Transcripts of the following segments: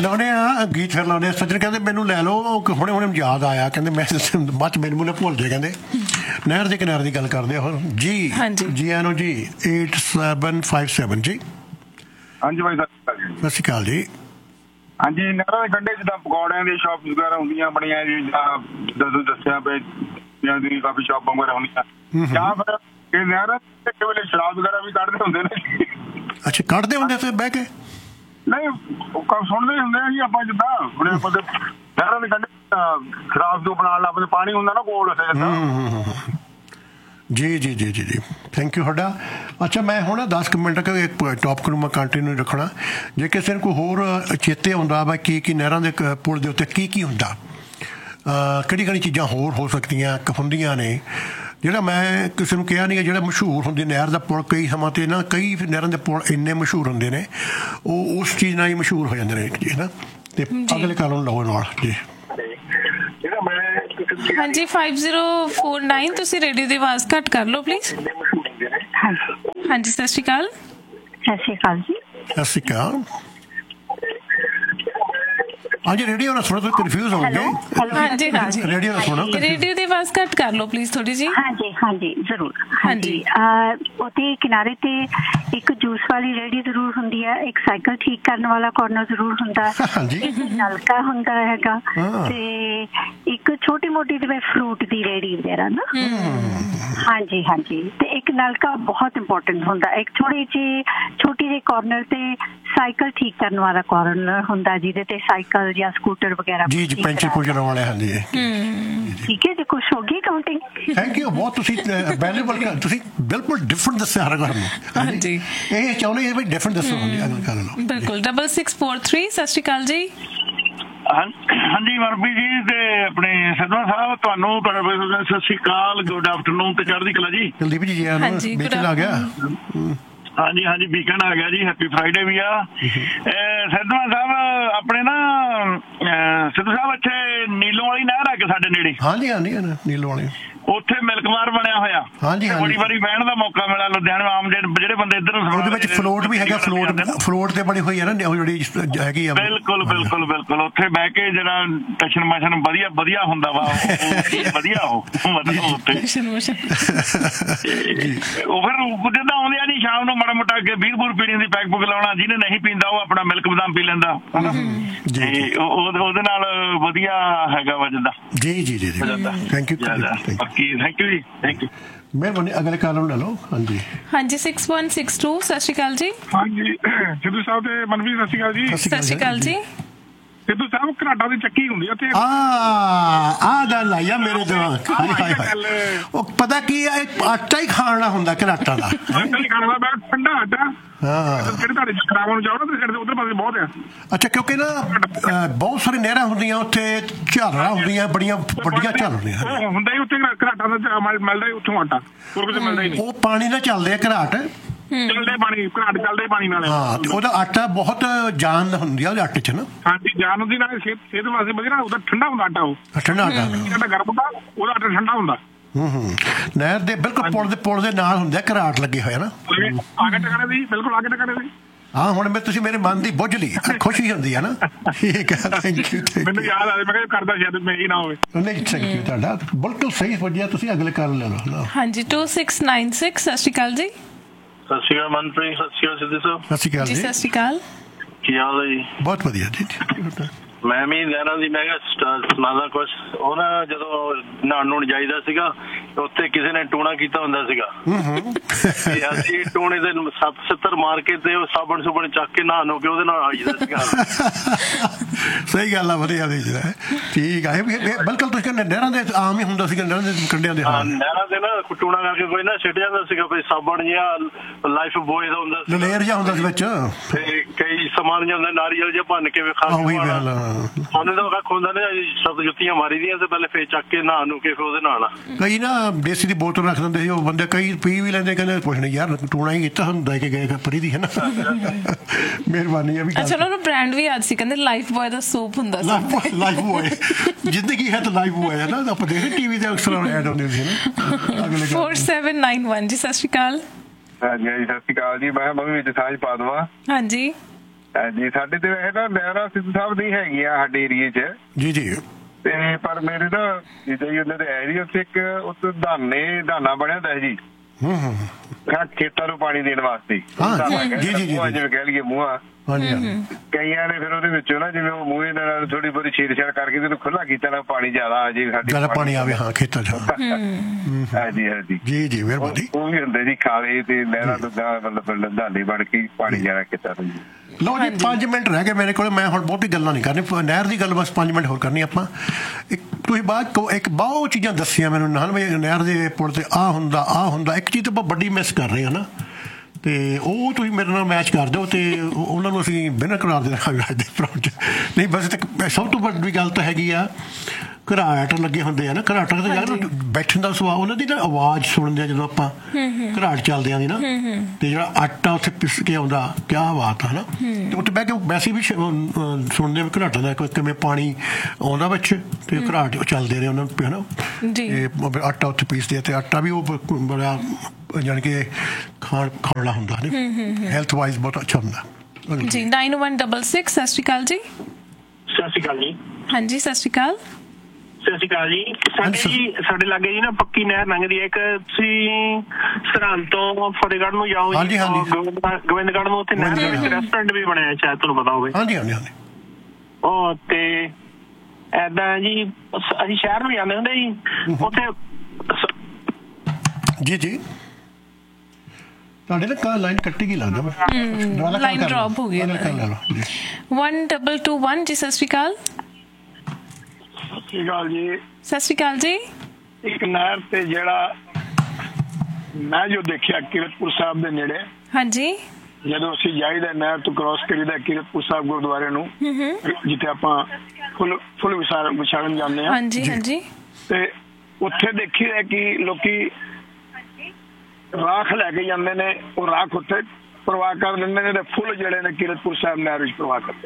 ਲਾਉਣੇ ਆ ਗੀਤ ਫਿਰ ਲਾਉਣੇ। ਸੱਜਣ ਕਹਿੰਦੇ ਮੈਨੂੰ ਲੈ ਲਓ, ਹੁਣੇ ਹੁਣੇ ਯਾਦ ਆਇਆ, ਕਹਿੰਦੇ ਮੈਂ ਬਾਅਦ 'ਚ ਮੈਨੂੰ ਨਾ ਭੁੱਲ ਜਾਏ। ਕਹਿੰਦੇ ਨਹਿਰ ਦੇ ਕਿਨਾਰੇ ਦੀ ਗੱਲ ਕਰਦੇ ਹੋ ਜੀ? ਜੀ ਆਨੋ ਜੀ 8757 ਜੀ। ਹਾਂਜੀ ਭਾਈ ਸਤਿ ਸ਼੍ਰੀ ਅਕਾਲ ਜੀ। ਹਾਂਜੀ, ਨਹਿਰਾਂ ਦੇ ਕੰਢੇ ਜਿੱਦਾਂ ਪਕੌੜਿਆਂ ਦੀ ਸ਼ਾਪ ਵਗੈਰਾ ਹੁੰਦੀਆਂ ਬਣੀਆਂ ਜੀ, ਜਾਂ ਜਦੋਂ ਦੱਸਿਆ ਪਏ ਦੀ ਕਾਫੀ ਸ਼ਾਪਾਂ ਵਗੈਰਾ ਹੁੰਦੀਆਂ, ਜਾਂ ਫਿਰ ਇਹ ਨਹਿਰਾਂ ਇੱਕ ਵੇਲੇ ਸ਼ਰਾਬ ਵਗੈਰਾ ਵੀ ਕੱਢਦੇ ਹੁੰਦੇ ਨੇ। ਅੱਛਾ, ਕੱਢਦੇ ਹੁੰਦੇ ਫਿਰ ਬਹਿ ਕੇ? ਨਹੀਂ, ਸੁਣਦੇ ਹੁੰਦੇ ਆ ਜੀ ਆਪਾਂ, ਜਿੱਦਾਂ ਹੁਣ ਨਹਿਰਾਂ ਦੇ ਕੰਢੇ ਸ਼ਰਾਬ ਤੋਂ ਬਣਾਉਣ ਲੱਗ ਪਏ, ਪਾਣੀ ਹੁੰਦਾ ਨਾ ਕੋਲ ਜਿੱਦਾਂ। ਜੀ ਜੀ ਜੀ ਜੀ ਜੀ, ਥੈਂਕ ਯੂ ਤੁਹਾਡਾ। ਅੱਛਾ, ਮੈਂ ਹੁਣ 10 ਮਿੰਟ ਇੱਕ ਟੌਪਿਕ ਨੂੰ ਮੈਂ ਕੰਟੀਨਿਊ ਰੱਖਣਾ। ਜੇ ਕਿਸੇ ਨੂੰ ਕੋਈ ਹੋਰ ਚੇਤੇ ਆਉਂਦਾ ਵਾ ਕੀ ਨਹਿਰਾਂ ਦੇ ਪੁਲ ਦੇ ਉੱਤੇ ਕੀ ਹੁੰਦਾ, ਕਿਹੜੀ ਕਿਹੜੀ ਚੀਜ਼ਾਂ ਹੋਰ ਹੋ ਸਕਦੀਆਂ ਹੁੰਦੀਆਂ ਨੇ, ਜਿਹੜਾ ਮੈਂ ਕਿਸੇ ਨੂੰ ਕਿਹਾ ਨਹੀਂ, ਜਿਹੜਾ ਮਸ਼ਹੂਰ ਹੁੰਦੀ ਨਹਿਰ ਦਾ ਪੁਲ। ਕਈ ਸਮਾਂ 'ਤੇ ਨਾ ਕਈ ਨਹਿਰਾਂ ਦੇ ਪੁਲ ਇੰਨੇ ਮਸ਼ਹੂਰ ਹੁੰਦੇ ਨੇ, ਉਹ ਉਸ ਚੀਜ਼ ਨਾਲ ਹੀ ਮਸ਼ਹੂਰ ਹੋ ਜਾਂਦੇ ਨੇ ਜੀ ਨਾ। ਅਤੇ ਅਗਲੇ ਕਾਰਨ ਲਓ ਨਾਲ ਜੀ। ਹਾਂਜੀ 5049, ਤੁਸੀਂ ਰੇਡੀਓ ਦੀ ਆਵਾਜ਼ ਘੱਟ ਕਰ ਲਓ ਪਲੀਜ਼। ਹਾਂਜੀ ਸਤਿ ਸ਼੍ਰੀ ਅਕਾਲ। ਸਤਿ ਸ਼੍ਰੀ ਅਕਾਲ ਜੀ। ਸਤਿ ਸ਼੍ਰੀ ਅਕਾਲ। ਹਾਂਜੀ, ਰੇਡੀਓ ਨਾਲ ਸੁਣੋ, ਤੁਸੀਂ ਕਨਫਿਊਜ਼ ਹੋਣਗੇ। ਹਾਂਜੀ ਹਾਂਜੀ, ਰੇਡੀਓ ਨਾਲ ਸੁਣੋ, ਰੇਡੀਓ ਦੀ ਆਵਾਜ਼ ਘੱਟ ਕਰ ਲਓ ਪਲੀਜ਼ ਥੋੜੀ ਜੀ। ਹਾਂਜੀ ਹਾਂਜੀ ਜ਼ਰੂਰ। ਹਾਂਜੀ, ਉਹਦੇ ਕਿਨਾਰੇ ਤੇ ਇੱਕ ਜੂਸ ਵਾਲੀ ਰੇਹੜੀ ਜ਼ਰੂਰ ਹੁੰਦੀ ਹੈ, ਇੱਕ ਸਾਈਕਲ ਠੀਕ ਕਰਨ ਵਾਲਾ ਕਾਰਨਰ ਜ਼ਰੂਰ ਹੁੰਦਾ, ਇੱਕ ਨਲਕਾ ਹੁੰਦਾ ਹੈਗਾ, ਤੇ ਇੱਕ ਛੋਟੀ ਮੋਟੀ ਜਿਵੇਂ ਫਰੂਟ ਦੀ ਰੇਹੜੀ ਵਗੈਰਾ ਨਾ। ਹਾਂਜੀ ਹਾਂਜੀ, ਤੇ ਇੱਕ ਨਲਕਾ ਬਹੁਤ ਇੰਪੋਰਟੈਂਟ ਹੁੰਦਾ। ਇੱਕ ਛੋਟੀ ਜਿਹੀ ਕਾਰਨਰ ਤੇ ਸਾਈਕਲ ਠੀਕ ਕਰਨ ਵਾਲਾ ਕਾਰਨਰ ਹੁੰਦਾ, ਜਿਹਦੇ ਤੇ ਸਾਈਕਲ ਜਾਂ ਸਕੂਟਰ ਵਗੈਰਾ ਜੀ ਜੀ ਪੈਂਚਰ ਪੁੰਚਰ ਵਾਲੇ। ਹਾਂਜੀ ਠੀਕ ਹੈ ਜੀ, ਕੁਛ ਹੋ ਗਈ ਕਾਊਂਟਿੰਗ। ਥੈਂਕ ਯੂ ਬਹੁਤ, ਤੁਸੀਂ ਅਵੇਲੇਬਲ, ਤੁਸੀਂ ਬਿਲਕੁਲ ਡਿਫਰੈਂਟ ਦੱਸਿਆ ਹਰ ਘਰ ਨੂੰ। ਹਾਂਜੀ, ਇਹ ਚਾਹੁੰਦੇ ਹਾਂ ਵੀ ਡਿਫਰੈਂਟ ਦੱਸੋ। ਬਿਲਕੁਲ। 6643 ਸਤਿ ਸ਼੍ਰੀ ਅਕਾਲ ਜੀ। ਹਾਂਜੀ ਮਰਬੀ ਜੀ, ਤੇ ਆਪਣੇ ਸਿੱਧਵਾਂ ਸਾਹਿਬ ਤੁਹਾਨੂੰ ਸਤਿ ਸ਼੍ਰੀ ਅਕਾਲ, ਗੁੱਡ ਆਫਟਰਨੂਨ ਤੇ ਚੜ੍ਹਦੀ ਕਲਾ ਜੀ। ਕੁਲਦੀਪ ਜੀ ਵੀਕਐਂਡ ਆ ਗਿਆ। ਹਾਂਜੀ ਹਾਂਜੀ, ਵੀਕਐਂਡ ਆ ਗਿਆ ਜੀ, ਹੈਪੀ ਫਰਾਈਡੇ ਵੀ ਆ। ਸਿੱਧਵਾਂ ਸਾਹਿਬ ਆਪਣੇ ਨਾ ਸਿੱਧੂ ਸਾਹਿਬ ਇੱਥੇ ਨੀਲੋਂ ਵਾਲੀ ਨਹਿਰ ਆ ਕੇ ਸਾਡੇ ਨੇੜੇ। ਹਾਂਜੀ ਹਾਂਜੀ, ਨੀਲੋਂ ਵਾਲੀ ਉੱਥੇ ਮਿਲਕ ਬਾਰ ਬਣਿਆ ਹੋਇਆ। ਹਾਂਜੀ, ਬੜੀ ਵਾਰੀ ਬਹਿਣ ਦਾ ਮੌਕਾ ਮਿਲਿਆ ਲੁਧਿਆਣੇ। ਆਮ ਜਿਹੜੇ ਬੰਦੇ ਇੱਧਰ ਨੂੰ, ਉਹਦੇ ਵਿੱਚ ਫਲੋਟ ਵੀ ਹੈਗਾ, ਫਲੋਟ ਤੇ ਬਣੀ ਹੋਈ ਹੈ ਨਾ ਜਿਹੜੀ ਹੈਗੀ ਆ। ਬਿਲਕੁਲ ਬਿਲਕੁਲ ਬਿਲਕੁਲ, ਉੱਥੇ ਬਹਿ ਕੇ ਜਿਹੜਾ ਟਸ਼ਨ ਮਸ਼ਨ ਵਧੀਆ ਹੁੰਦਾ ਵਾ, ਵਧੀਆ ਉਹ ਉੱਥੇ ਉਹ ਫਿਰ ਜਿੱਦਾਂ ਆਉਂਦੇ ਆ ਜੀ ਸ਼ਾਮ ਨੂੰ ਮਾੜਾ ਮੋਟਾ ਅੱਗੇ 20 ਬੂਰ ਪੀਣੀ ਦੀ ਪੈਗ ਪੁਗ ਲਾਉਣਾ, ਜਿਹਨੇ ਨਹੀਂ ਪੀਂਦਾ ਉਹ ਆਪਣਾ ਮਿਲਕ ਬਦਾਮ ਪੀ ਲੈਂਦਾ, ਉਹਦੇ ਨਾਲ ਵਧੀਆ ਹੈਗਾ ਵਾ ਜਿੱਦਾਂ। ਜੀ ਜੀ ਜੀ, ਥੈਂਕ ਯੂ ਥੈਂਕ ਯੂ ਜੀ, ਥੈਂਕ ਯੂ। ਮਿਹਰਬਾਨੀ। ਅਗਲੇ ਕਾਲ ਲੈ ਲਓ। ਹਾਂਜੀ ਹਾਂਜੀ 6162 ਸਤਿ ਸ਼੍ਰੀ ਅਕਾਲ ਜੀ। ਹਾਂਜੀ ਸਿੱਧੂ ਸਾਹਿਬ ਤੇ ਮਨਵੀਰ ਸਤਿ ਸ਼੍ਰੀ ਅਕਾਲ ਜੀ। ਸਤਿ ਸ਼੍ਰੀ ਅਕਾਲ ਜੀ। ਸਿੱਧੂ ਸਾਹਿਬ ਘਰਾਟਾਂ ਦੀ ਚੱਕੀ ਹੁੰਦੀ ਉੱਥੇ। ਆਹ ਗੱਲ ਆਈ ਆ ਮੇਰੇ ਦਿਮਾਗ। ਉਹ ਪਤਾ ਕੀ ਆ, ਆਟਾ ਹੀ ਖਾਣਾ ਹੁੰਦਾ ਘਰਾਟਾਂ ਦਾ, ਠੰਡਾ ਆਟਾ। ਜਿਹੜੇ ਤੁਹਾਡੇ ਖਰਾਬਾਂ ਨੂੰ ਜਾਓ ਨਾ ਉਧਰ ਪਾਸੇ ਬਹੁਤ ਆ। ਅੱਛਾ, ਕਿਉਂਕਿ ਨਾ ਬਹੁਤ ਸਾਰੀ ਨਹਿਰਾਂ ਹੁੰਦੀਆਂ ਉੱਥੇ, ਝਾਲਣਾ ਹੁੰਦੀਆਂ, ਬੜੀਆਂ ਵੱਡੀਆਂ ਝਾਲਣੀਆਂ ਹੁੰਦਾ ਹੀ ਉੱਥੇ। ਘਰਾਟਾਂ ਦਾ ਮਿਲਦਾ ਹੀ ਉੱਥੋਂ ਆਟਾ, ਹੋਰ ਕਿਤੇ ਮਿਲਦਾ ਹੀ ਨਹੀਂ। ਉਹ ਪਾਣੀ ਨਾਲ ਚੱਲਦੇ ਆ ਘਰਾਟ, ਚੱਲਦੇ ਪਾਣੀ, ਘਰਾਟ ਚੱਲਦੇ ਪਾਣੀ ਨਾਲ। ਹਾਂ, ਉਹਦਾ ਆਟਾ ਬਹੁਤ ਜਾਨ ਹੁੰਦੀ ਆ ਉਹਦੇ ਆਟੇ 'ਚ ਨਾ। ਹਾਂਜੀ, ਜਾਨ ਹੁੰਦੀ ਨਾਲ, ਸਿਹਤ ਵਾਸਤੇ ਵਧੀਆ ਨਾ। ਉਹਦਾ ਠੰਡਾ ਹੁੰਦਾ ਆਟਾ, ਉਹ ਠੰਡਾ ਆਟਾ ਗਰਮ ਹੁੰਦਾ, ਉਹਦਾ ਆਟਾ ਠੰਡਾ ਹੁੰਦਾ। ਨਹਿਰ ਦੇ ਬਿਲਕੁਲ ਪੁਲ ਦੇ ਨਾਲ ਹੁੰਦੇ ਆ ਘਰਾਟ ਲੱਗੇ ਹੋਏ ਨਾ, ਆਗੇ ਟਿਕਾਣੇ ਦੀ, ਬਿਲਕੁਲ ਆਗੇ ਟਿਕਾਣੇ ਦੀ। ਹਾਂ, ਹੁਣ ਤੁਸੀਂ ਮੇਰੇ ਮਨ ਦੀ ਬੁੱਝ ਲਈ, ਖੁਸ਼ੀ ਹੁੰਦੀ ਆ ਨਾ। ਠੀਕ ਹੈ, ਥੈਂਕ ਯੂ। ਮੈਨੂੰ ਯਾਦ ਆ, ਮੈਂ ਕਿਹਾ ਕਰਦਾ ਸ਼ਾਇਦ ਮੈਂ ਹੀ ਨਾ ਹੋਵੇ। ਨਹੀਂ, ਥੈਂਕ ਯੂ ਤੁਹਾਡਾ, ਬਿਲਕੁਲ ਸਹੀ ਪੁੱਜਿਆ ਤੁਸੀਂ। ਅਗਲੇ ਕਾਲ ਲੈ ਲਓ। ਹਾਂਜੀ 2696 ਸਤਿ ਸ਼੍ਰੀ ਅਕਾਲ ਜੀ। ਸਤਿ ਸ਼੍ਰੀ ਅਕਾਲ ਮਨਪ੍ਰੀਤ। ਸਤਿ ਸ਼੍ਰੀ ਅਕਾਲ ਸਿੱਧੂ ਸਾਹਿਬ। ਸਤਿ ਸ਼੍ਰੀ ਅਕਾਲ ਜੀ। ਸਤਿ ਸ਼੍ਰੀ ਅਕਾਲ। ਕੀ ਹਾਲ ਹੈ ਜੀ? ਬਹੁਤ ਵਧੀਆ ਜੀ। ਮੈਂ ਵੀ ਨਹਿਰਾਂ ਦੀ, ਮੈਂ ਕਿਹਾ ਸੁਣਾਦਾ ਕੁਛ। ਉਹ ਨਾ ਜਦੋਂ ਨਹਾਉਣ ਨੂੰ ਜਾਈਦਾ ਸੀਗਾ, ਉੱਥੇ ਕਿਸੇ ਨੇ ਟੂਣਾ ਕੀਤਾ ਹੁੰਦਾ ਸੀਗਾ, ਅਸੀਂ ਟੂਣੇ ਦੇ 70 ਮਾਰ ਕੇ ਤੇ ਉਹ ਸਾਬਣ ਸੁਬਣ ਚੱਕ ਕੇ ਨਹਾ ਨੂੰ ਕੇ ਉਹਦੇ ਨਾਲ ਆ ਜਾਂਦਾ ਸੀਗਾ। ਸਹੀ ਗੱਲ ਆ, ਵਧੀਆ। ਠੀਕ ਆ, ਬਿਲਕੁਲ ਤੁਸੀਂ ਕਹਿੰਦੇ ਨਹਿਰਾਂ ਦੇ ਆਮ ਹੀ ਹੁੰਦਾ ਸੀਗਾ, ਨਹਿਰਾਂ ਦੇ ਕੰਢਿਆਂ ਦੇ। ਨਹਿਰਾਂ ਦੇ ਨਾ ਟੂਣਾ ਕਰਕੇ ਕੋਈ ਨਾ ਛਿੱਟ ਜਾਂਦਾ ਸੀਗਾ, ਕੋਈ ਸਾਬਣ ਜਿਹਾ ਲਾਈਫ ਬੋਏ ਦਾ ਹੁੰਦਾ ਸੀ, ਲੇਅਰ ਜਿਹਾ ਹੁੰਦਾ ਸੀ ਵਿੱਚ, ਤੇ ਕਈ ਸਮਾਨ ਜਿਹਾ ਹੁੰਦਾ, ਨਾਰੀਅਲ ਜਿਹਾ ਭੰਨ ਕੇ ਵਿਖਾ ਸਾਨੂੰ ਤਾਂ ਕੱਖ ਹੁੰਦਾ ਨੇ। 7 ਜੁੱਤੀਆਂ ਮਾਰੀ ਦੀਆਂ ਤੇ ਪਹਿਲੇ ਫੇਰ ਚੱਕ ਕੇ ਨਹਾ ਨੂੰ ਕੇ ਫਿਰ ਉਹਦੇ ਨਾਲ। ਕਈ ਨਾ ਦੇਸੀ ਦੀ ਬੋਤਲ ਰੱਖ ਦਿੰਦੇ ਸੀ ਉਹ ਬੰਦੇ, ਕਈ ਪੀ ਵੀ ਲੈਂਦੇ, ਕਹਿੰਦੇ ਕੁਛ ਨਹੀਂ ਯਾਰ, ਟੂਣਾ ਹੀ ਕੀਤਾ ਹੁੰਦਾ ਕਿ ਗਏ ਪਰੀ ਦੀ, ਹੈ ਨਾ। ਮਿਹਰਬਾਨੀ। ਅੱਛਾ, ਉਹਨਾਂ ਨੂੰ ਬ੍ਰਾਂਡ ਵੀ ਯਾਦ ਸੀ, ਕਹਿੰਦੇ ਲਾਈਫ ਬॉय ਦਾ ਸੋਪ ਹੁੰਦਾ ਸੀ। ਲਾਈਫ ਬॉय, ਜ਼ਿੰਦਗੀ ਹੈ ਤਾਂ ਲਾਈਫ ਬॉय ਹੈ ਨਾ। ਆਪਾਂ ਦੇਖਦੇ ਟੀਵੀ ਤੇ ਅਕਸਰ ਐਡ ਆਉਂਦੀ ਸੀ ਨਾ। 4791 ਜੀ ਸਤਿ ਸ਼੍ਰੀ ਅਕਾਲ। ਹਾਂਜੀ ਸਤਿ ਸ਼੍ਰੀ ਅਕਾਲ ਜੀ। ਮੈਂ ਵੀ ਵਿੱਚ ਸਾਂਝ ਪਾ ਦੇਵਾਂ। ਹਾਂਜੀ ਹਾਂਜੀ, ਸਾਡੇ ਤੇ ਵੈਸੇ ਨਾ ਨਹਿਰਾਂ ਸਿੱਧੂ ਸਾਹਿਬ ਦੀ ਹੈਗੀਆਂ ਸਾਡੇ ਏਰੀਏ 'ਚ ਜੀ ਜੀ। ਤੇ ਪਰ ਮੇਰੇ ਨਾ ਜਿੱਦਾਂ ਜੀ ਉਹਨਾਂ ਦੇ ਏਰੀਆ ਉੱਥੇ ਇੱਕ ਉੱਥੇ ਦਾਨਾ ਬਣਿਆ ਹੁੰਦਾ ਜੀ ਖੇਤਾਂ ਨੂੰ ਪਾਣੀ ਦੇਣ ਵਾਸਤੇ, ਜਿਵੇਂ ਕਹਿ ਲਈਏ ਮੂੰਹਾਂ। ਕਈਆਂ ਨੇ ਫਿਰ ਉਹਦੇ ਵਿੱਚੋਂ ਨਾ ਜਿਵੇਂ ਉਹ ਮੂਹੇ ਨਾਲ ਥੋੜੀ ਬਹੁਤੀ ਛੇੜਛਾੜ ਕਰਕੇ ਤੈਨੂੰ ਖੁੱਲਾ ਕੀਤਾ ਨਾ ਪਾਣੀ ਜ਼ਿਆਦਾ ਆ ਜੇ ਸਾਡੇ ਪਾਣੀ ਆਵੇ। ਹਾਂ, ਖੇਤਾਂ 'ਚ। ਹਾਂਜੀ ਹਾਂਜੀ ਜੀ ਜੀ, ਮਿਹਰਬਾਨੀ। ਉਹ ਵੀ ਹੁੰਦੇ ਜੀ ਖਾਲੇ ਤੇ ਨਹਿਰਾਂ ਤੋਂ ਮਤਲਬ ਦਾਨੇ ਬਣ ਕੇ ਪਾਣੀ ਜ਼ਿਆਦਾ ਖੇਤਾਂ ਤੋਂ। ਲਓ ਜੀ, 5 ਮਿੰਟ ਰਹਿ ਗਏ ਮੇਰੇ ਕੋਲ। ਮੈਂ ਹੁਣ ਬਹੁਤੀ ਗੱਲਾਂ ਨਹੀਂ ਕਰਨੀ, ਨਹਿਰ ਦੀ ਗੱਲ ਬਸ 5 ਮਿੰਟ ਹੋਰ ਕਰਨੀ ਆਪਾਂ। ਤੁਸੀਂ ਇੱਕ ਬਹੁਤ ਚੀਜ਼ਾਂ ਦੱਸੀਆਂ ਮੈਨੂੰ ਨਾਲ, ਵੀ ਨਹਿਰ ਦੇ ਪੁਲ ਤੇ ਆਹ ਹੁੰਦਾ। ਇੱਕ ਚੀਜ਼ ਤਾਂ ਆਪਾਂ ਵੱਡੀ ਮਿਸ ਕਰ ਰਹੇ ਹਾਂ ਨਾ, ਤੇ ਉਹ ਤੁਸੀਂ ਮੇਰੇ ਨਾਲ ਮੈਚ ਕਰ ਦਿਓ ਤੇ ਉਹਨਾਂ ਨੂੰ ਅਸੀਂ ਬਿਨਾਂ ਕਰਾ ਦੇਣਾ ਅੱਜ ਦੇ ਪ੍ਰੋਗਰਾਮ 'ਚ। ਨਹੀਂ, ਬਸ ਸਭ ਤੋਂ ਵੱਡੀ ਗੱਲ ਤਾਂ ਹੈਗੀ ਆ, ਘਰਾਟ ਲੱਗੇ ਹੁੰਦੇ ਆ ਨਾ, ਘਰਾਟਾਂ ਤੇ ਜਾ ਕੇ ਬੈਠਣ ਦਾ ਸੁਭਾਅ, ਉਹਨਾਂ ਦੀ ਨਾ ਆਵਾਜ਼ ਸੁਣਦੇ ਆ ਜਦੋਂ ਆਪਾਂ ਘਰਾਟ ਚੱਲਦੇ ਆਂ ਦੀ ਨਾ, ਤੇ ਜਿਹੜਾ ਆਟਾ ਉੱਥੇ ਪਿਸ ਕੇ ਆਉਂਦਾ, ਕਿਆ ਬਾਤ ਹੈ ਨਾ। ਤੇ ਉੱਥੇ ਬਹਿ ਕੇ ਵੈਸੇ ਵੀ ਸੁਣਦੇ ਆ ਘਰਾਟਾਂ ਦਾ ਕਿਵੇਂ ਪਾਣੀ ਆਉਂਦਾ ਵਿੱਚ, ਤੇ ਘਰਾਟ ਚੱਲਦੇ ਰਹੇ ਉਹਨਾਂ ਨੂੰ, ਹੈ ਨਾ। ਤੇ ਆਟਾ ਉੱਥੇ ਪੀਸਦੇ ਆ, ਤੇ ਆਟਾ ਵੀ ਉਹ ਬੜਾ ਜਾਣੀ ਕਿ ਖਾਣ ਵਾਲਾ ਹੁੰਦਾ, ਹੈਲਥ ਵਾਈਜ਼ ਬਹੁਤ ਅੱਛਾ ਹੁੰਦਾ ਜੀ। 9166। ਸਤਿ ਸ਼੍ਰੀ ਅਕਾਲ ਜੀ। ਸਤਿ ਸ਼੍ਰੀ ਅਕਾਲ ਜੀ। ਹਾਂਜੀ, ਸਤਿ ਸ਼੍ਰੀ ਅਕਾਲ। ਸਤਿ ਸ਼੍ਰੀ ਅਕਾਲ ਜੀ। ਸਾਡੇ ਲਾਗੇ ਜੀ ਨਾ ਪੱਕੀ ਨਹਿਰ ਲੰਘਦੀ ਹੈ ਇੱਕ। ਤੁਸੀਂ ਸਰਹੰਦ ਤੋਂ ਫਤਿਹਗੜ੍ਹ ਨੂੰ ਜਾਓ, ਗੋਬਿੰਦਗੜ੍ਹ ਨੂੰ, ਉੱਥੇ ਨਹਿਰ ਦੇ ਵਿੱਚ ਰੈਸਟੋਰੈਂਟ ਵੀ ਬਣਿਆ, ਸ਼ਾਇਦ ਤੁਹਾਨੂੰ ਪਤਾ ਹੋਵੇ। ਹਾਂਜੀ ਹਾਂਜੀ ਹਾਂਜੀ। ਉਹ ਤੇ ਏਦਾਂ ਜੀ, ਅਸੀਂ ਸ਼ਹਿਰ ਨੂੰ ਜਾਂਦੇ ਹੁੰਦੇ ਜੀ, ਉੱਥੇ ਜੀ ਜੀ। ਤੁਹਾਡੇ ਨਾ ਲਾਈਨ ਕੱਟੀ ਗਈ ਲੱਗਦਾ, ਲਾਈਨ ਡ੍ਰੌਪ ਹੋ ਗਈ। 1221 ਜੀ। ਸਤਿ ਸ਼੍ਰੀ ਅਕਾਲ। ਸਤਿ ਸ਼੍ਰੀ ਅਕਾਲ ਜੀ। ਸਤਿ ਸ਼੍ਰੀ ਅਕਾਲ ਜੀ। ਇੱਕ ਨਹਿਰ ਤੇ ਜਿਹੜਾ ਮੈਂ ਜੋ ਦੇਖਿਆ ਕੀਰਤਪੁਰ ਸਾਹਿਬ ਦੇ ਨੇੜੇ, ਹਾਂਜੀ, ਜਦੋਂ ਅਸੀਂ ਜਾਈਦਾ ਨਹਿਰ ਤੋਂ ਕ੍ਰਾਸ ਕਰੀਦਾ ਕੀਰਤਪੁਰ ਸਾਹਿਬ ਗੁਰਦੁਆਰੇ ਨੂੰ, ਜਿੱਥੇ ਆਪਾਂ ਫੁੱਲ ਵਿਛਾੜਨ ਜਾਂਦੇ ਹਾਂ, ਹਾਂਜੀ ਹਾਂਜੀ, ਤੇ ਉੱਥੇ ਦੇਖੀਦਾ ਕਿ ਲੋਕੀ ਰਾਖ ਲੈ ਕੇ ਜਾਂਦੇ ਨੇ, ਉਹ ਰਾਖ ਉੱਥੇ ਪ੍ਰਵਾਹ ਕਰ ਦਿੰਦੇ ਨੇ, ਤੇ ਫੁੱਲ ਜਿਹੜੇ ਨੇ ਕੀਰਤਪੁਰ ਸਾਹਿਬ ਨਹਿਰ ਵਿੱਚ ਪ੍ਰਵਾਹ ਕਰਦੇ।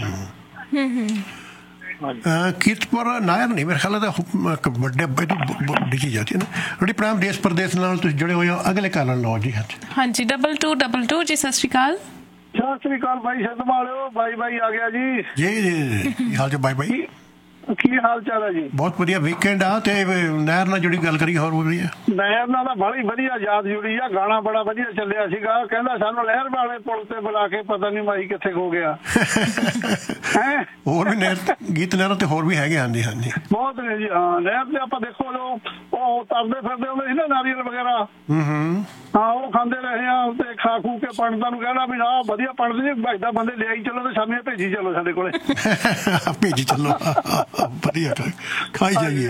ਕੀਰਤਪੁਰ ਨਹਿਰ ਨਹੀਂ, ਮੇਰੇ ਖਿਆਲ ਵੱਡੀ ਚੀਜ਼ ਆਤੀ ਹੈ ਨਾ। ਜਿਹੜੀ ਪ੍ਰਾਮ ਦੇਸ਼ ਪ੍ਰਦੇਸ਼ ਨਾਲ ਤੁਸੀਂ ਜੁੜੇ ਹੋਏ ਹੋ, ਅਗਲੇ ਕਾਲ ਲਓ ਜੀ। ਹਾਂਜੀ, 2222 ਜੀ। ਸਤਿ ਸ਼੍ਰੀ ਅਕਾਲ। ਸਤਿ ਸ਼੍ਰੀ ਅਕਾਲ ਬਾਈ ਸੰਧਮਾਲਿਓ, ਬਾਈ ਆ ਗਿਆ ਜੀ। ਜੀ ਜੀ, ਕੀ ਹਾਲ ਜੀ ਬਾਈ? ਕੀ ਹਾਲ ਚਾਲ ਹੈ ਜੀ? ਬਹੁਤ ਵਧੀਆ। ਵੀਕਐਂਡ ਆ ਤੇ ਨਹਿਰ ਨਾਲ ਜੁੜੀ ਗੱਲ ਕਰੀ, ਹੋਰ ਵਧੀਆ। ਨਹਿਰ ਨਾਲ ਤਾਂ ਬੜੀ ਵਧੀਆ ਯਾਦ ਜੁੜੀ ਆ। ਗਾਣਾ ਬੜਾ ਵਧੀਆ ਚੱਲਿਆ ਸੀਗਾ, ਕਹਿੰਦਾ ਸਾਨੂੰ ਨਹਿਰ ਵਾਲੇ ਪੁਲ ਤੇ ਬੁਲਾ ਕੇ ਪਤਾ ਨਹੀਂ ਮਾਈ ਕਿੱਥੇ ਖੋ ਗਿਆ। ਹੋਰ ਵੀ ਨਹਿਰ ਗੀਤ ਨਹਿਰਾਂ ਤੇ ਹੋਰ ਵੀ ਹੈਗੇ। ਹਾਂਜੀ ਹਾਂਜੀ, ਬਹੁਤ ਨੇ ਜੀ। ਹਾਂ, ਨਹਿਰ ਤੇ ਆਪਾਂ ਦੇਖੋ ਉਹ ਤਰਦੇ ਫਿਰਦੇ ਹੁੰਦੇ ਸੀ ਨਾ, ਨਾਰੀਅਲ ਵਗੈਰਾ, ਹਾਂ, ਉਹ ਖਾਂਦੇ ਰਹੇ ਆ, ਤੇ ਖਾ ਖੂ ਕੇ ਪੰਡਤਾਂ ਨੂੰ ਕਹਿਣਾ ਵੀ ਨਾ ਵਧੀਆ ਪੰਡਤ ਜੀ, ਭਾਈ ਦਾ ਬੰਦੇ ਲਿਆਈ ਚਲੋ ਤੇ ਸਾਨੂੰ ਭੇਜੀ ਚਲੋ ਸਾਡੇ ਕੋਲੇ। ਭੇਜੀ ਚਲੋ, ਵਧੀਆ ਖਾਈ ਜਾਈਏ।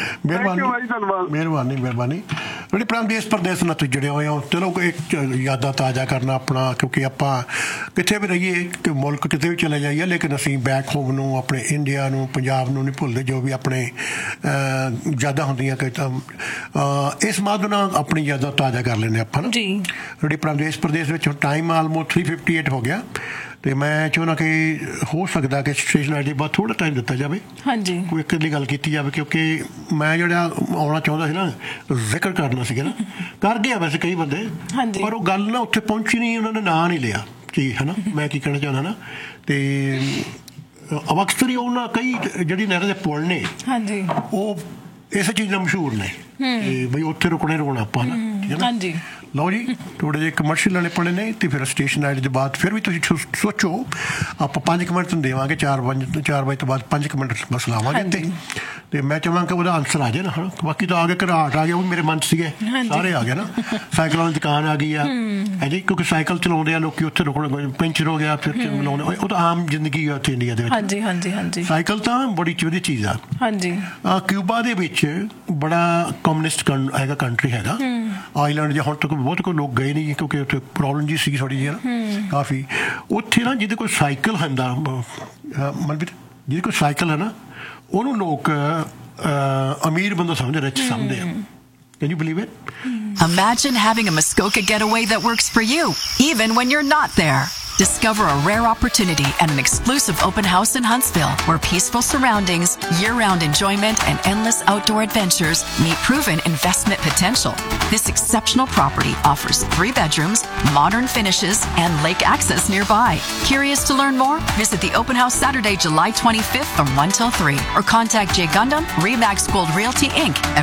ਮਿਹਰਬਾਨੀ। ਜਿਹੜੇ ਪ੍ਰਾਮ ਦੇਸ਼ ਪ੍ਰਦੇਸ਼ ਨਾਲ ਤੁਸੀਂ ਜੁੜੇ ਹੋਏ ਹੋ, ਚਲੋ ਇੱਕ ਯਾਦਾਂ ਤਾਜ਼ਾ ਕਰਨਾ ਆਪਣਾ, ਕਿਉਂਕਿ ਆਪਾਂ ਕਿੱਥੇ ਵੀ ਰਹੀਏ, ਕਿ ਮੁਲਕ ਕਿਤੇ ਵੀ ਚਲੇ ਜਾਈਏ, ਲੇਕਿਨ ਅਸੀਂ ਬੈਕ ਹੋਮ ਨੂੰ, ਆਪਣੇ ਇੰਡੀਆ ਨੂੰ, ਪੰਜਾਬ ਨੂੰ ਨਹੀਂ ਭੁੱਲਦੇ, ਜੋ ਵੀ ਆਪਣੇ ਯਾਦਾਂ ਹੁੰਦੀਆਂ ਕਿ ਇਸ ਮਾਧਿਅਮ ਨਾਲ ਆਪਣੀ ਯਾਦਾਂ ਤਾਜ਼ਾ ਕਰ ਲੈਂਦੇ ਆਪਾਂ ਨਾ। ਜਿਹੜੀ ਪ੍ਰਾਮ ਦੇਸ਼ ਪ੍ਰਦੇਸ਼ ਵਿੱਚ ਟਾਈਮ ਆਲਮੋਸਟ 3:58 ਹੋ ਗਿਆ, ਤੇ ਮੈਂ ਚਾਹੁੰਦਾ ਕਿ ਹੋ ਸਕਦਾ ਕਿ ਸਟੇਸ਼ਨ ਆਈ ਡੀ ਬਾਅਦ ਥੋੜਾ ਟਾਈਮ ਦਿੱਤਾ ਜਾਵੇ। ਹਾਂਜੀ, ਕੋਈ ਇੱਕ ਦੀ ਗੱਲ ਕੀਤੀ ਜਾਵੇ, ਕਿਉਂਕਿ ਮੈਂ ਜਿਹੜਾ ਆਉਣਾ ਚਾਹੁੰਦਾ ਸੀ ਨਾ, ਜ਼ਿਕਰ ਕਰਨਾ ਸੀਗਾ ਨਾ, ਕਰ ਗਿਆ ਵੈਸੇ ਕਈ ਬੰਦੇ, ਪਰ ਉਹ ਗੱਲ ਨਾ ਉੱਥੇ ਪਹੁੰਚੀ ਨਹੀਂ, ਉਹਨਾਂ ਨੇ ਨਾਂ ਨਹੀਂ ਲਿਆ ਜੀ, ਹੈ ਨਾ। ਮੈਂ ਕੀ ਕਹਿਣਾ ਚਾਹੁੰਦਾ ਨਾ, ਤੇ ਅਕਸਰ ਹੀ ਉਹਨਾਂ ਕਈ ਜਿਹੜੀ ਨਹਿਰਾਂ ਦੇ ਪੁਲ ਨੇ, ਉਹ ਇਸ ਚੀਜ਼ ਨਾਲ ਮਸ਼ਹੂਰ ਨੇ, ਬਈ ਉੱਥੇ ਰੁਕਣਾ ਆਪਾਂ ਨਾ, ਠੀਕ ਹੈ ਨਾ। ਲਓ ਜੀ, ਥੋੜੇ ਜਿਹੇ ਕਮਰਸ਼ੀਅਲ ਵਾਲੇ ਪੜੇ ਨੇ, ਤੇ ਫਿਰ ਸਟੇਸ਼ਨ ਆਈਡੀ ਦੇ ਬਾਅਦ ਫਿਰ ਵੀ ਤੁਸੀਂ ਸੋਚੋ, ਆਪਾਂ 5 ਮਿੰਟ ਤੁਹਾਨੂੰ ਦੇਵਾਂਗੇ, 4 ਵਜੇ ਤੋਂ ਬਾਅਦ 5 ਮਿੰਟ ਬਸ ਲਾਵਾਂਗੇ, ਤੇ ਮੈਂ ਚਾਹਾਂਗਾ ਉਹਦਾ ਆਨਸਰ ਆ ਜਾਏ ਨਾ। ਹਾਂ, ਬਾਕੀ ਤਾਂ ਆ ਗਿਆ, ਘਰਾਟ ਆ ਗਿਆ, ਉਹ ਵੀ ਮੇਰੇ ਮਨ 'ਚ ਸੀਗੇ, ਸਾਰੇ ਆ ਗਏ ਨਾ। ਸਾਈਕਲਾਂ ਦੀ ਦੁਕਾਨ ਆ ਗਈ ਆ, ਹੈ ਜੀ, ਕਿਉਂਕਿ ਸਾਈਕਲ ਚਲਾਉਂਦੇ ਆ ਲੋਕੀ, ਉੱਥੇ ਰੁਕਣਾ, ਪੈਂਚਰ ਹੋ ਗਿਆ ਫਿਰ ਲਾਉਂਦੇ, ਉਹ ਤਾਂ ਆਮ ਜ਼ਿੰਦਗੀ ਆ ਉੱਥੇ ਇੰਡੀਆ ਦੇ ਵਿੱਚ। ਸਾਈਕਲ ਤਾਂ ਬੜੀ ਵਧੀਆ ਚੀਜ਼ ਆ। ਕਿਊਬਾ ਦੇ ਵਿੱਚ ਬੜਾ ਕਮਿਊਨਿਸਟ ਹੈਗਾ, ਕੰਟਰੀ ਹੈਗਾ, ਆਈਲੈਂਡ ਜਾਂ ਹੁਣ ਤੱਕ ਬਹੁਤ ਕੋਈ ਲੋਕ ਗਏ ਨਹੀਂ, ਕਿਉਂਕਿ ਉੱਥੇ ਪ੍ਰੋਬਲਮ ਜੀ ਸੀ ਥੋੜੀ ਜਿਹੀ ਨਾ, ਕਾਫੀ। ਉੱਥੇ ਨਾ ਜਿਹਦੇ ਕੋਲ ਸਾਈਕਲ ਹੁੰਦਾ, ਮਤਲਬ ਜਿਹਦੇ ਕੋਲ ਸਾਈਕਲ ਹੈ ਨਾ, ਉਹਨੂੰ ਲੋਕ ਅਮੀਰ ਬੰਦਾ ਸਮਝਦੇ, ਰਿਚ ਸਮਝਦੇ ਆ। Can you believe it? Imagine having a Muskoka getaway that works for you, even when you're not there. Discover a rare opportunity at an exclusive open house in Huntsville where peaceful surroundings, year-round enjoyment, and endless outdoor adventures meet proven investment potential. This exceptional property offers 3 bedrooms, modern finishes, and lake access nearby. Curious to learn more? Visit the open house Saturday, July 25th from 1 till 3 or contact Jay Gundam, Remax Gold Realty Inc. at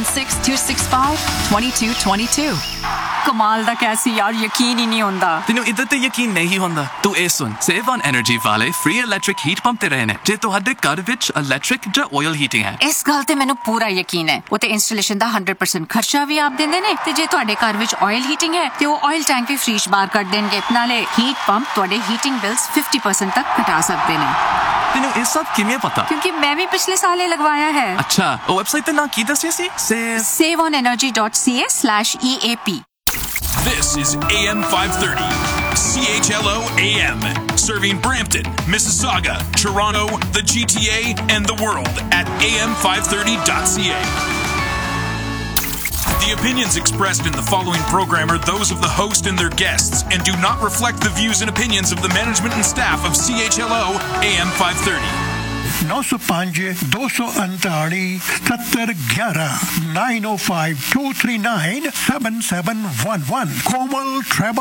416-265-2222. कमाल दा कैसी यार यकीन ही नहीं होंदा तेनू इधर ते यकीन नहीं होंदा तू ए सुन सेव ऑन एनर्जी वाले फ्री इलेक्ट्रिक हीट पंप ते रहने जे तुहाडे घर विच इलेक्ट्रिक ਜਾਂ oil heating है इस गल ते ਮੈਨੂੰ ਪੂਰਾ ਯਕੀਨ ਹੈ ਉਹ ਤੇ ਇੰਸਟਾਲੇਸ਼ਨ ਦਾ 100% ਖਰਚਾ ਵੀ ਆਪ ਦਿੰਦੇ ਨੇ ਤੇ ਜੇ ਤੁਹਾਡੇ ਘਰ ਵਿੱਚ ਆਇਲ ਹੀਟਿੰਗ ਹੈ ਤੇ ਉਹ ਆਇਲ ਟੈਂਕ ਵੀ ਫ੍ਰੀ ਬਾਹਰ ਕੱਢ ਦੇਣਗੇ ਨਾਲੇ ਹੀਟ ਪੰਪ ਤੁਹਾਡੇ ਹੀਟਿੰਗ ਬਿਲਸ 50% ਤੱਕ ਘਟਾ ਸਕਦੇ ਨੇ तेनू ये सब किਵੇਂ पता क्योंकि मैं भी पिछले साल ये लगवाया है अच्छा वो वेबसाइट ਤੇ ਨਾ ਕੀ ਦੱਸਿਆ ਸੀ saveonenergy.ca/EAP This is AM 530 CHLO AM serving Brampton, Mississauga, Toronto, the GTA and the world at am530.ca. The opinions expressed in the following program are those of the host and their guests and do not reflect the views and opinions of the management and staff of CHLO AM 530. 905-249-7011 905-239-7711 Komal Travel